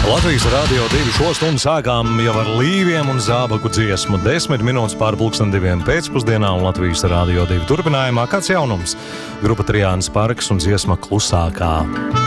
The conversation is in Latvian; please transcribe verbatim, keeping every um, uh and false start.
Latvijas Rādio divi šo stundu sākām jau ar līviem un zābaku dziesmu. Desmit minūtes pār pulksten diviem pēcpusdienā un Latvijas Rādio divi turpinājumā kāds jaunums. Grupa Trijānas parks un dziesma Klusākā.